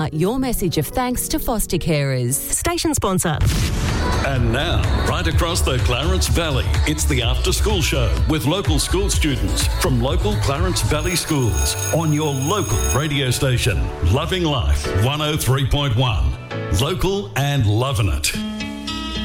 Your message of thanks to foster carers. Station sponsor. And now, right across the Clarence Valley, it's the After School Show with local school students from local Clarence Valley schools on your local radio station, Loving Life 103.1. Local and loving it.